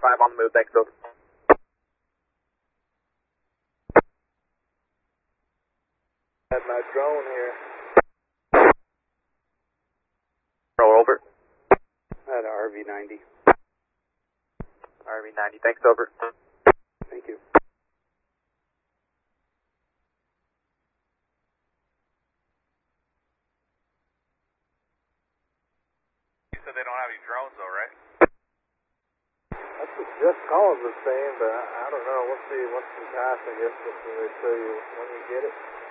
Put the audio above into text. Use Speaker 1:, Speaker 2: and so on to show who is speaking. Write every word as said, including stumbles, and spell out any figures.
Speaker 1: five on the move, thanks, over.
Speaker 2: Had my drone here.
Speaker 1: Roll over.
Speaker 2: Had a R V ninety.
Speaker 1: R V ninety, thanks, over.
Speaker 2: Thank you.
Speaker 3: You said they don't have any drones though, right?
Speaker 2: That's what Jeff Collins was saying, but I, I don't know. We'll see once we pass, I guess, when they show you when you get it.